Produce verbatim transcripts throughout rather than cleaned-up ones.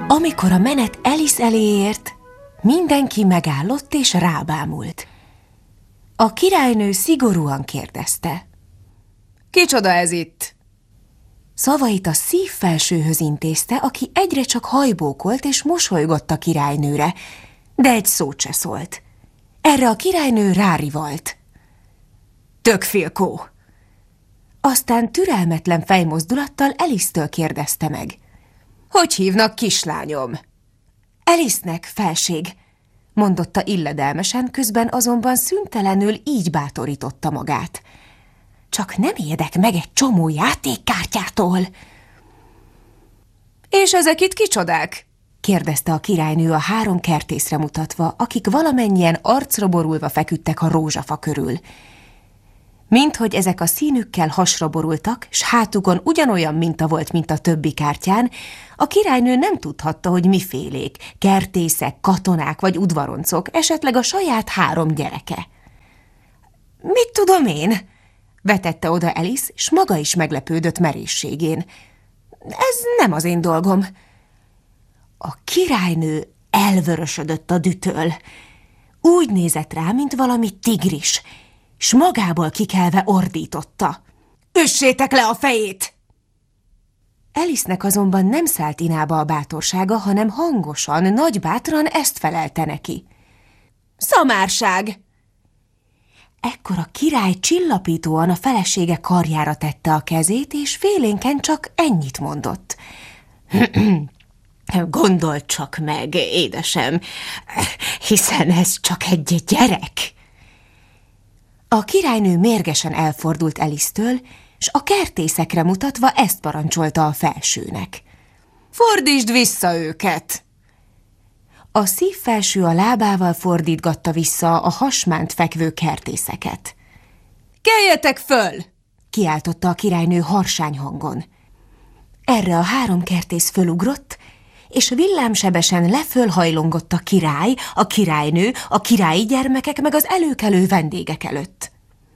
Amikor a menet Alice elé ért, mindenki megállott és rábámult. A királynő szigorúan kérdezte: Kicsoda ez itt? Szavait a szívfelsőhöz intézte, aki egyre csak hajbókolt és mosolygott a királynőre, de egy szót se szólt. Erre a királynő rárivalt: Tökfilkó! Aztán türelmetlen fejmozdulattal Alice-től kérdezte meg: Hogy hívnak, kislányom? Alice-nek, felség, mondotta illedelmesen, közben azonban szüntelenül így bátorította magát. Csak nem ijedek meg egy csomó játékkártyától. És ezek itt kicsodák? kérdezte a királynő a három kertészre mutatva, akik valamennyien arcra borulva feküdtek a rózsafa körül. Minthogy ezek a színükkel hasra borultak, s hátukon ugyanolyan minta volt, mint a többi kártyán, a királynő nem tudhatta, hogy mifélék, kertészek, katonák vagy udvaroncok, esetleg a saját három gyereke. Mit tudom én? Vetette oda Alice, s maga is meglepődött merészségén. Ez nem az én dolgom. A királynő elvörösödött a dühtől. Úgy nézett rá, mint valami tigris, s magából kikelve ordította: Üssétek le a fejét! Alice-nek azonban nem szállt inába a bátorsága, hanem hangosan, nagybátran ezt felelte neki: Szamárság! Ekkor a király csillapítóan a felesége karjára tette a kezét, és félénken csak ennyit mondott: Gondold csak meg, édesem, hiszen ez csak egy gyerek. A királynő mérgesen elfordult Alice-től, s a kertészekre mutatva ezt parancsolta a felsőnek: Fordítsd vissza őket! A szívfelső a lábával fordítgatta vissza a hasmánt fekvő kertészeket. Keljetek föl! Kiáltotta a királynő harsány hangon. Erre a három kertész fölugrott, és villámsebesen lefölhajlongott a király, a királynő, a királyi gyermekek meg az előkelő vendégek előtt.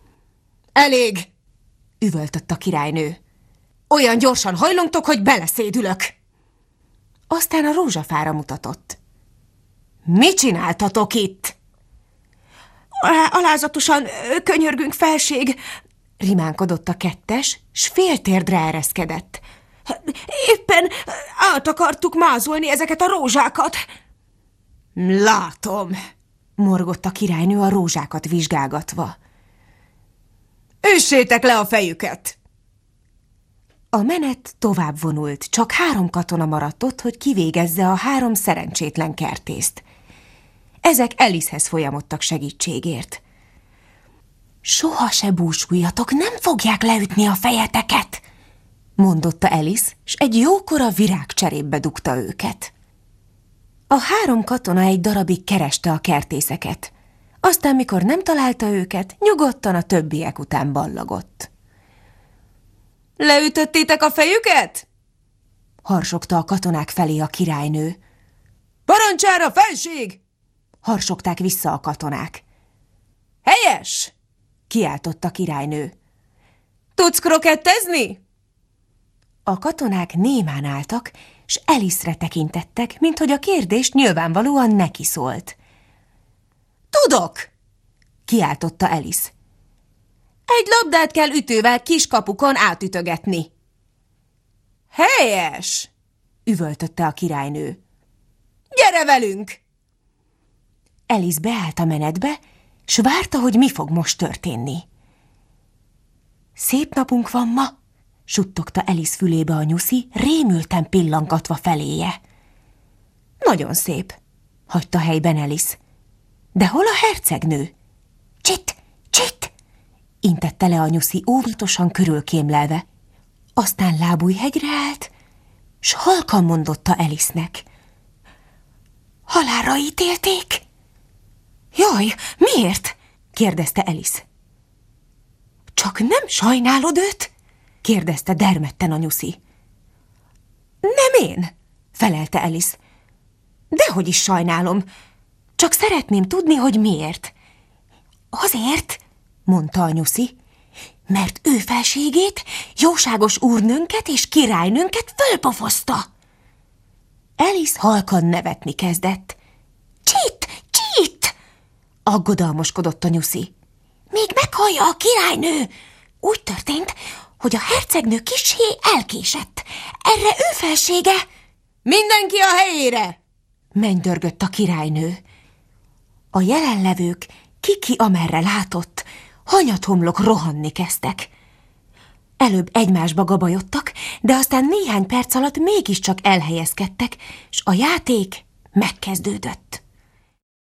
Elég! Üvöltött a királynő. Olyan gyorsan hajlongtok, hogy beleszédülök! Aztán a rózsafára mutatott. Mit csináltatok itt? Alázatosan könyörgünk, felség, rimánkodott a kettes, s féltérdre ereszkedett. Éppen át akartuk mázolni ezeket a rózsákat. Látom, morgott a királynő a rózsákat vizsgálgatva. Üssétek le a fejüket! A menet tovább vonult, csak három katona maradt ott, hogy kivégezze a három szerencsétlen kertészt. Ezek Alice-hez folyamodtak segítségért. Soha se búsuljatok, nem fogják leütni a fejeteket, mondotta Alice, s egy jókora virágcserépbe dugta őket. A három katona egy darabig kereste a kertészeket. Aztán, mikor nem találta őket, nyugodtan a többiek után ballagott. Leütöttétek a fejüket? Harsogta a katonák felé a királynő. Parancsára, felség! Harsogták vissza a katonák. Helyes! Kiáltott a királynő. Tudsz krokettezni? A katonák némán álltak, s Alice-re tekintettek, minthogy a kérdést nyilvánvalóan neki szólt. Tudok! Kiáltotta Alice. Egy labdát kell ütővel kiskapukon átütögetni. Helyes! Üvöltötte a királynő. Gyere velünk! Alice beállt a menetbe, s várta, hogy mi fog most történni. Szép napunk van ma, suttogta Alice fülébe a nyuszi, rémülten pillangatva feléje. Nagyon szép, hagyta helyben Alice. De hol a hercegnő? Csit, csit, intette le a nyuszi óvatosan körülkémlelve. Aztán lábújhegyre állt, s halkan mondotta Alice-nek. Halálra ítélték? Jaj, miért? kérdezte Alice. Csak nem sajnálod őt? kérdezte dermedten a nyuszi. Nem én, felelte Alice. Dehogy is sajnálom, csak szeretném tudni, hogy miért. Azért, mondta a nyuszi, mert ő felségét, jóságos úrnőnket és királynőnket fölpofozta. Alice halkan nevetni kezdett. Csit, csit! Aggodalmoskodott a nyuszi. Még meghallja a királynő! Úgy történt, hogy a hercegnő kissé elkésett. Erre ő felsége... Mindenki a helyére! Mennydörgött a királynő. A jelenlevők, ki-ki amerre látott, hanyathomlok rohanni kezdtek. Előbb egymásba gabajodtak, de aztán néhány perc alatt mégiscsak elhelyezkedtek, s a játék megkezdődött.